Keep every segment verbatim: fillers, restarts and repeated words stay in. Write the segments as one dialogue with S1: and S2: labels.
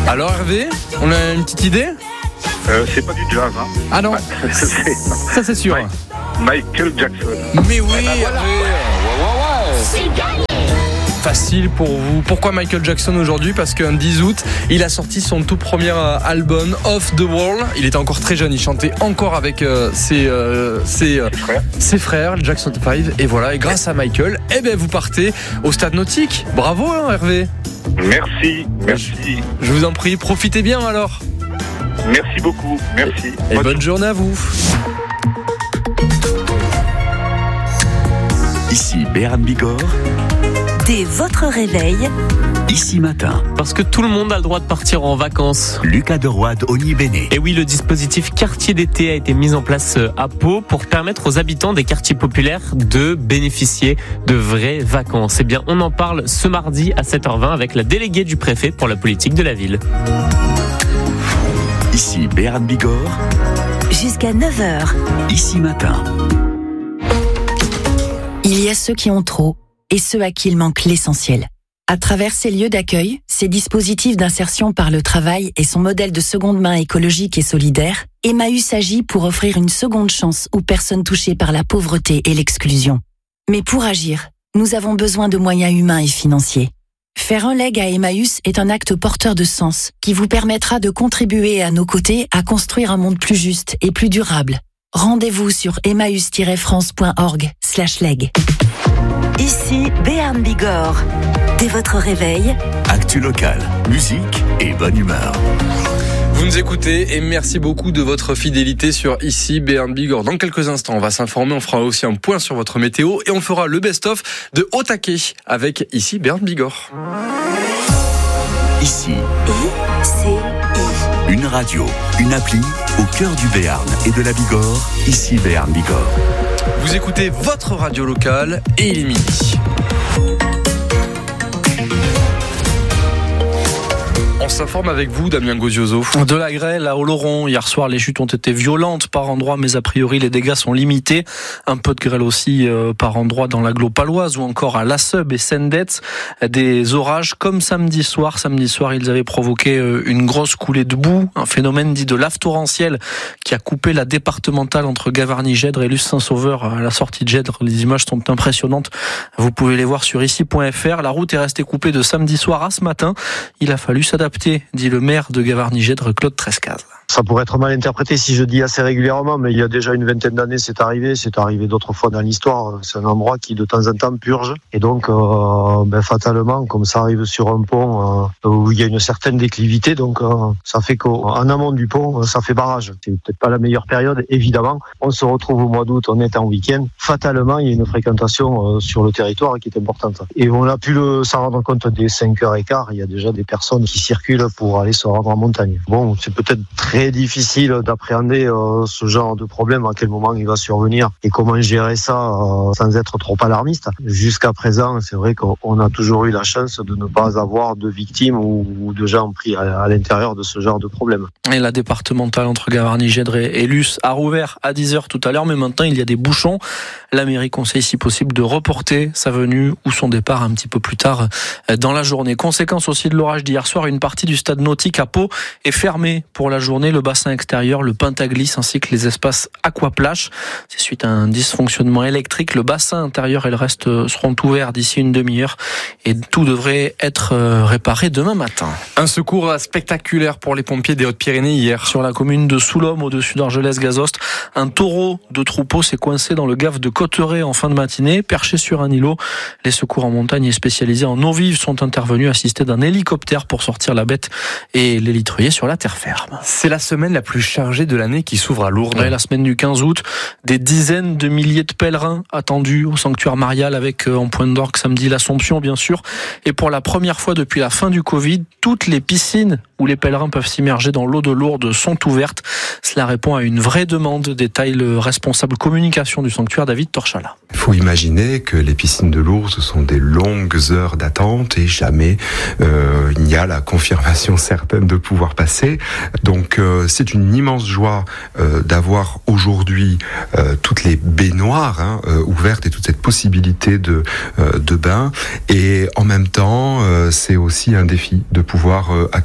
S1: Alors Hervé, on a une petite idée ?
S2: euh, C'est pas du jazz, hein.
S1: Ah non,
S2: c'est,
S1: ça c'est sûr.
S2: Michael Jackson.
S1: Mais oui, Hervé. Facile pour vous. Pourquoi Michael Jackson aujourd'hui ? Parce qu'un dix août, il a sorti son tout premier album Off the Wall. Il était encore très jeune, il chantait encore avec euh, ses, euh, ses, euh,
S2: frères.
S1: ses frères, le Jackson cinq. Et voilà, et grâce à Michael, eh ben, vous partez au Stade Nautique. Bravo hein, Hervé.
S2: Merci, merci.
S1: Je vous en prie, profitez bien alors.
S2: Merci beaucoup, merci.
S1: Et bonne, bonne journée à vous.
S3: Ici Béarn Bigorre.
S4: Dès votre réveil,
S3: Ici Matin.
S5: Parce que tout le monde a le droit de partir en vacances.
S3: Lucas Deroide, Ogny-Béné.
S5: Et oui, le dispositif quartier d'été a été mis en place à Pau pour permettre aux habitants des quartiers populaires de bénéficier de vraies vacances. Eh bien, on en parle ce mardi à sept heures vingt avec la déléguée du préfet pour la politique de la ville.
S3: Ici Béarn Bigorre.
S4: jusqu'à neuf heures.
S3: Ici Matin.
S4: Il y a ceux qui ont trop et ceux à qui il manque l'essentiel. À travers ces lieux d'accueil, ces dispositifs d'insertion par le travail et son modèle de seconde main écologique et solidaire, Emmaüs agit pour offrir une seconde chance aux personnes touchées par la pauvreté et l'exclusion. Mais pour agir, nous avons besoin de moyens humains et financiers. Faire un leg à Emmaüs est un acte porteur de sens qui vous permettra de contribuer à nos côtés à construire un monde plus juste et plus durable. Rendez-vous sur emmaüs tiret france point org slash leg. Ici Béarn Bigorre. Dès votre réveil,
S3: Actu local, musique et bonne humeur.
S1: Vous nous écoutez et merci beaucoup de votre fidélité sur Ici Béarn Bigorre. Dans quelques instants, on va s'informer, on fera aussi un point sur votre météo et on fera le best-of de Haut Taquet avec Ici Béarn Bigorre.
S3: Ici,
S4: I C I.
S3: une radio, une appli au cœur du Béarn et de la Bigorre. Ici Béarn Bigorre.
S1: Vous écoutez votre radio locale et il est midi. On s'informe avec vous, Damien Gozioso.
S6: De la grêle à Oloron. Hier soir, les chutes ont été violentes par endroits, mais a priori, les dégâts sont limités. Un peu de grêle aussi euh, par endroits dans l'agglo paloise ou encore à Lasseub et Sendetz. Des orages comme samedi soir. Samedi soir, ils avaient provoqué euh, une grosse coulée de boue, un phénomène dit de lave torrentielle qui a coupé la départementale entre Gavarnie-Gèdre et Luce-Saint-Sauveur à la sortie de Gèdre. Les images sont impressionnantes. Vous pouvez les voir sur ici point f r. La route est restée coupée de samedi soir à ce matin. Il a fallu s'adapter, dit le maire de Gavarnie-Gèdre, Claude Trescaz.
S7: Ça pourrait être mal interprété si je dis assez régulièrement, mais il y a déjà une vingtaine d'années, c'est arrivé. C'est arrivé d'autres fois dans l'histoire. C'est un endroit qui, de temps en temps, purge. Et donc, euh, ben, fatalement, comme ça arrive sur un pont euh, où il y a une certaine déclivité, donc euh, ça fait qu'en amont du pont, ça fait barrage. C'est peut-être pas la meilleure période, évidemment. On se retrouve au mois d'août, on est en week-end. Fatalement, il y a une fréquentation euh, sur le territoire qui est importante. Et on a pu le, s'en rendre compte dès cinq heures quinze. Il y a déjà des personnes qui circulent pour aller se rendre en montagne. Bon, c'est peut-être très difficile d'appréhender euh, ce genre de problème, à quel moment il va survenir et comment gérer ça euh, sans être trop alarmiste. Jusqu'à présent, c'est vrai qu'on a toujours eu la chance de ne pas avoir de victimes ou, ou de gens pris à, à l'intérieur de ce genre de problème.
S6: Et la départementale entre Gavarnie-Gèdre et Luce a rouvert à dix heures tout à l'heure, mais maintenant il y a des bouchons. La mairie conseille si possible de reporter sa venue ou son départ un petit peu plus tard dans la journée. Conséquence aussi de l'orage d'hier soir, une partie du stade nautique à Pau est fermée pour la journée. Le bassin extérieur, le Pentaglisse ainsi que les espaces aquaplash. C'est suite à un dysfonctionnement électrique. Le bassin intérieur et le reste seront ouverts d'ici une demi-heure et tout devrait être réparé demain matin.
S1: Un secours spectaculaire pour les pompiers des Hautes-Pyrénées hier.
S6: Sur la commune de Soulhomme, au-dessus d'Argelès-Gazost, un taureau de troupeau s'est coincé dans le gave de Cotteret en fin de matinée, perché sur un îlot. Les secours en montagne et spécialisés en eau vive sont intervenus, assistés d'un hélicoptère pour sortir la bête et l'élitreiller sur la terre ferme.
S1: C'est la semaine la plus chargée de l'année qui s'ouvre à Lourdes.
S6: Ouais, la semaine du quinze août, des dizaines de milliers de pèlerins attendus au sanctuaire marial avec euh, en point d'orgue samedi l'Assomption bien sûr. Et pour la première fois depuis la fin du Covid, toutes les piscines où les pèlerins peuvent s'immerger dans l'eau de Lourdes sont ouvertes. Cela répond à une vraie demande, détaille le responsable communication du sanctuaire David Torchala.
S8: Il faut imaginer que les piscines de Lourdes sont des longues heures d'attente et jamais euh, il n'y a la confirmation certaine de pouvoir passer. Donc euh, c'est une immense joie euh, d'avoir aujourd'hui euh, toutes les baignoires hein, euh, ouvertes et toute cette possibilité de, euh, de bain. Et en même temps, euh, c'est aussi un défi de pouvoir euh, accueillir chaque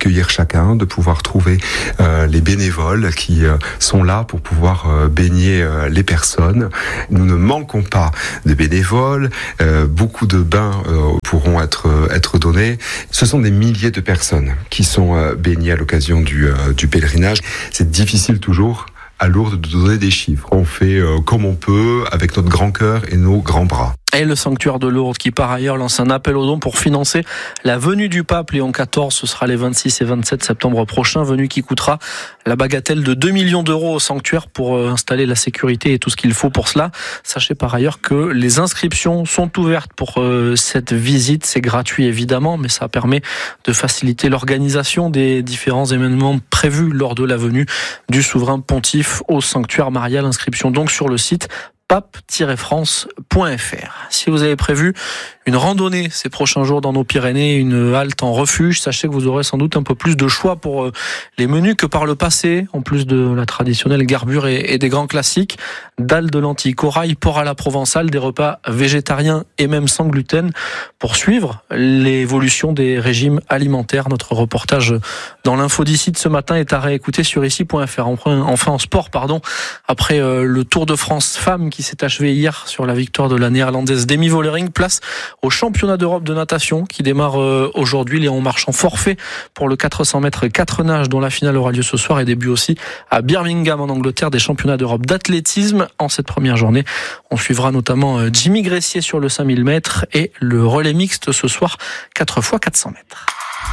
S8: chacun de pouvoir trouver euh, les bénévoles qui euh, sont là pour pouvoir euh, baigner euh, les personnes. Nous ne manquons pas de bénévoles, euh, beaucoup de bains euh, pourront être, euh, être donnés. Ce sont des milliers de personnes qui sont euh, baignées à l'occasion du, euh, du pèlerinage. C'est difficile toujours à Lourdes de donner des chiffres. On fait euh, comme on peut, avec notre grand cœur et nos grands bras.
S6: Et le sanctuaire de Lourdes qui par ailleurs lance un appel aux dons pour financer la venue du pape Léon quatorze. Ce sera les vingt-six et vingt-sept septembre prochains. Venue qui coûtera la bagatelle de deux millions d'euros au sanctuaire pour installer la sécurité et tout ce qu'il faut pour cela. Sachez par ailleurs que les inscriptions sont ouvertes pour cette visite. C'est gratuit évidemment, mais ça permet de faciliter l'organisation des différents événements prévus lors de la venue du souverain pontife au sanctuaire marial. Inscription donc sur le site pape tiret france point f r. Si vous avez prévu une randonnée ces prochains jours dans nos Pyrénées, une halte en refuge, sachez que vous aurez sans doute un peu plus de choix pour les menus que par le passé, en plus de la traditionnelle garbure et des grands classiques. Dalle de lentilles, corail, porc à la provençale, des repas végétariens et même sans gluten pour suivre l'évolution des régimes alimentaires. Notre reportage dans l'info d'ici de ce matin est à réécouter sur ici point f r. Enfin, enfin en sport, pardon, après le Tour de France femmes qui s'est achevé hier sur la victoire de la néerlandaise Demi Vollering. Place au championnat d'Europe de natation qui démarre aujourd'hui. Léon Marchand forfait pour le quatre cents mètres quatre nages dont la finale aura lieu ce soir et début aussi à Birmingham en Angleterre des championnats d'Europe d'athlétisme en cette première journée. On suivra notamment Jimmy Gressier sur le cinq mille mètres et le relais mixte ce soir quatre fois quatre cents mètres.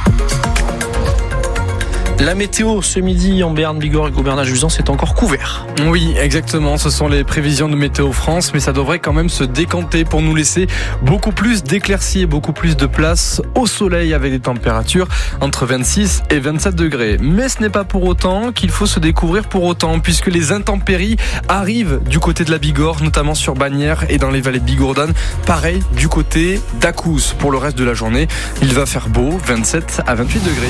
S6: La météo ce midi en Béarn, Bigorre et Gobernat-Jusan, c'est encore couvert.
S1: Oui, exactement. Ce sont les prévisions de Météo France, mais ça devrait quand même se décanter pour nous laisser beaucoup plus d'éclaircies et beaucoup plus de place au soleil avec des températures entre vingt-six et vingt-sept degrés. Mais ce n'est pas pour autant qu'il faut se découvrir pour autant, puisque les intempéries arrivent du côté de la Bigorre, notamment sur Bagnères et dans les vallées bigourdanes. Pareil du côté d'Acous. Pour le reste de la journée, il va faire beau, vingt-sept à vingt-huit degrés.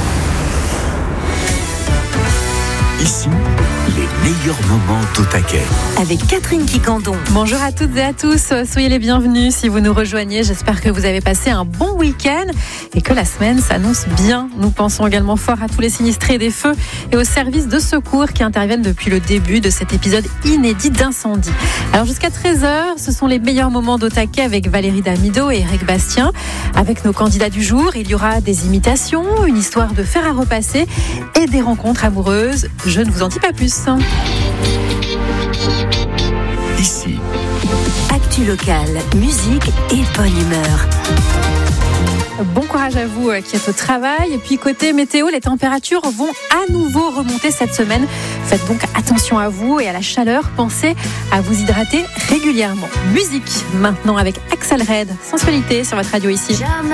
S3: Ici, les meilleurs moments d'Au Taquet.
S9: Avec Catherine Quicandon.
S10: Bonjour à toutes et à tous, soyez les bienvenus si vous nous rejoignez. J'espère que vous avez passé un bon week-end et que la semaine s'annonce bien. Nous pensons également fort à tous les sinistrés des feux et aux services de secours qui interviennent depuis le début de cet épisode inédit d'incendie. Alors jusqu'à treize heures, ce sont les meilleurs moments d'Au Taquet avec Valérie Damido et Eric Bastien. Avec nos candidats du jour, il y aura des imitations, une histoire de fer à repasser et des rencontres amoureuses. Je ne vous en dis pas plus.
S3: Ici.
S9: Actu locale, musique et bonne humeur.
S10: Bon courage à vous qui êtes au travail. Et puis côté météo, les températures vont à nouveau remonter cette semaine. Faites donc attention à vous et à la chaleur. Pensez à vous hydrater régulièrement. Musique maintenant avec Axel Red, Sensualité sur votre radio ici.